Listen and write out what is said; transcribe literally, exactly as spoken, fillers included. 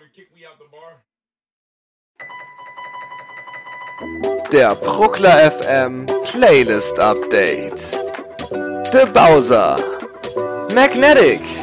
Der Bruckler F M Playlist Update. The Bowser, Magnetic,